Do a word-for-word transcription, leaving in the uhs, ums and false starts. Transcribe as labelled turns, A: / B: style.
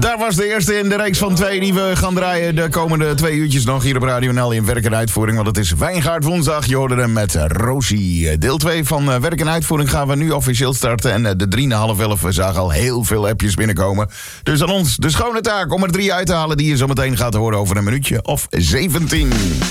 A: Daar was de eerste in de reeks van twee die we gaan draaien de komende twee uurtjes nog hier op Radio N L in werk en uitvoering. Want het is Wijngaard woensdag. Je hoorde hem met Rosie. Deel twee van werk en uitvoering gaan we nu officieel starten. En de drie na half elf, we zagen al heel veel appjes binnenkomen. Dus aan ons de schone taak om er drie uit te halen die je zo meteen gaat horen over een minuutje of zeventien.